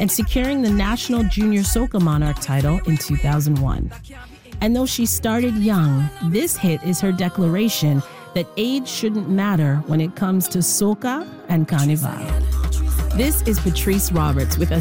and securing the National Junior Soca Monarch title in 2001. And though she started young, this hit is her declaration that age shouldn't matter when it comes to soca and carnival. This is Patrice Roberts with a